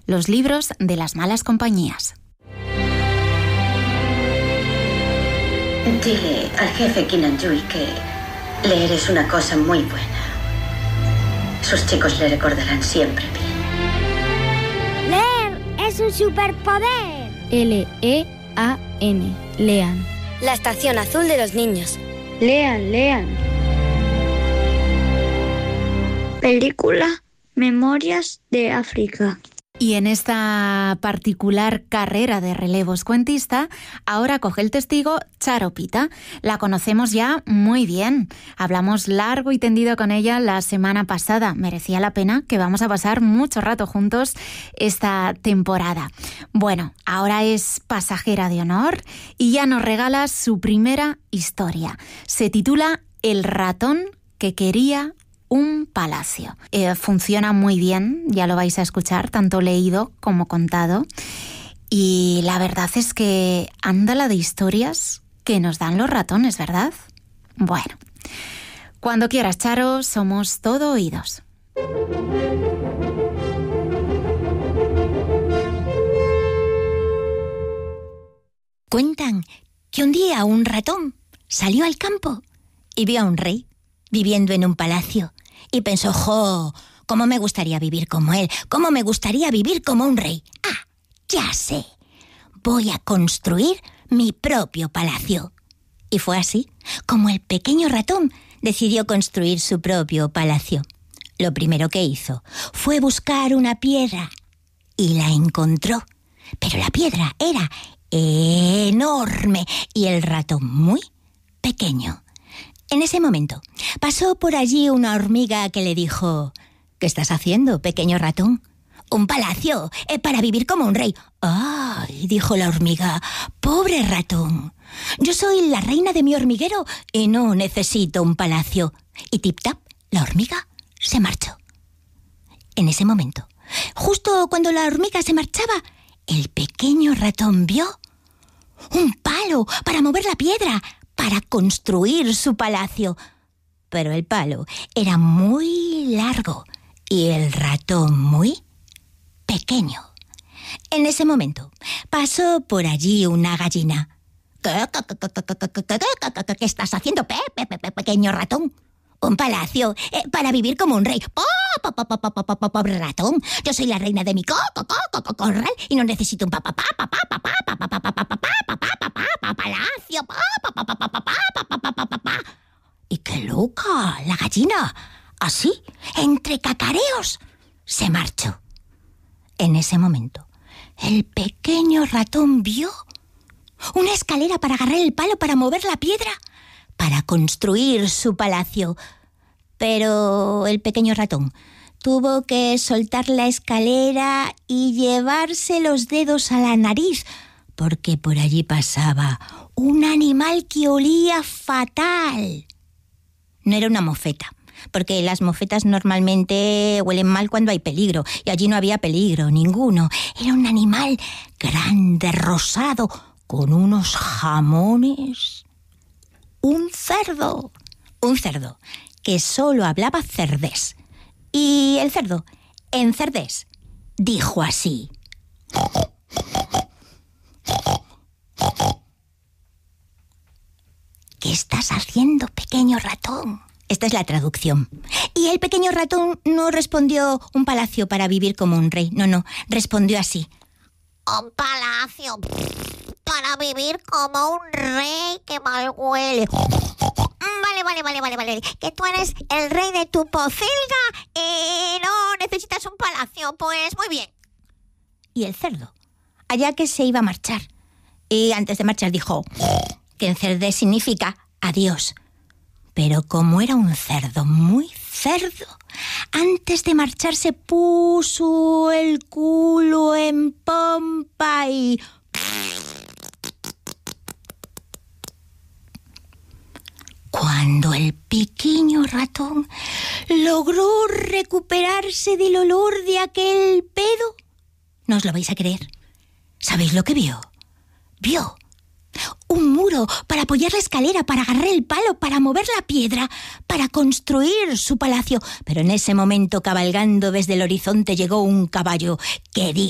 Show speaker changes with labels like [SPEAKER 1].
[SPEAKER 1] los libros de las malas compañías.
[SPEAKER 2] Dile al jefe Kinanjui que leer es una cosa muy buena. Sus chicos le recordarán siempre bien.
[SPEAKER 3] ¡Leer es un superpoder!
[SPEAKER 4] L-E-A-N. Lean.
[SPEAKER 5] La estación azul de los niños.
[SPEAKER 3] Lean, lean. Película Memorias de África.
[SPEAKER 1] Y en esta particular carrera de relevos cuentista, ahora coge el testigo Charo Pita. La conocemos ya muy bien. Hablamos largo y tendido con ella la semana pasada. Merecía la pena, que vamos a pasar mucho rato juntos esta temporada. Bueno, ahora es pasajera de honor y ya nos regala su primera historia. Se titula El ratón que quería un palacio. Funciona muy bien, ya lo vais a escuchar, tanto leído como contado. Y la verdad es que anda la de historias que nos dan los ratones, ¿verdad? Bueno, cuando quieras, Charo, somos todo oídos.
[SPEAKER 6] Cuentan que un día un ratón salió al campo y vio a un rey viviendo en un palacio. Y pensó, ¡jo! ¿Cómo me gustaría vivir como él? ¿Cómo me gustaría vivir como un rey? ¡Ah! Ya sé. Voy a construir mi propio palacio. Y fue así como el pequeño ratón decidió construir su propio palacio. Lo primero que hizo fue buscar una piedra y la encontró. Pero la piedra era enorme y el ratón muy pequeño. En ese momento pasó por allí una hormiga que le dijo: ¿Qué estás haciendo, pequeño ratón? Un palacio, para vivir como un rey. ¡Ay! Dijo la hormiga, pobre ratón. Yo soy la reina de mi hormiguero y no necesito un palacio. Y tip-tap, la hormiga se marchó. En ese momento, justo cuando la hormiga se marchaba, el pequeño ratón vio un palo para mover la piedra, para construir su palacio. Pero el palo era muy largo y el ratón muy pequeño. En ese momento pasó por allí una gallina. ¿Qué estás haciendo, pequeño ratón? Un palacio para vivir como un rey. Pobre ratón, yo soy la reina de mi corral y no necesito un palacio. Y qué loca la gallina. Así, entre cacareos, se marchó. En ese momento, el pequeño ratón vio una escalera para agarrar el palo para mover la piedra, para construir su palacio. Pero el pequeño ratón tuvo que soltar la escalera y llevarse los dedos a la nariz, porque por allí pasaba un animal que olía fatal. No era una mofeta, porque las mofetas normalmente huelen mal cuando hay peligro, y allí no había peligro ninguno. Era un animal grande, rosado, con unos jamones. Un cerdo que solo hablaba cerdés. Y el cerdo, en cerdés, dijo así: ¿Qué estás haciendo, pequeño ratón? Esta es la traducción. Y el pequeño ratón no respondió un palacio para vivir como un rey. No, respondió así: un palacio para vivir como un rey, que mal huele. Vale. Que tú eres el rey de tu pocilga y no necesitas un palacio. Pues muy bien. Y el cerdo, allá que se iba a marchar, y antes de marchar dijo que en cerdés significa adiós. Pero como era un cerdo muy cerdo, antes de marcharse puso el culo en pompa y... Cuando el pequeño ratón logró recuperarse del olor de aquel pedo, no os lo vais a creer. ¿Sabéis lo que vio? Vio un muro para apoyar la escalera, para agarrar el palo, para mover la piedra, para construir su palacio. Pero en ese momento, cabalgando desde el horizonte, llegó un caballo que dijo: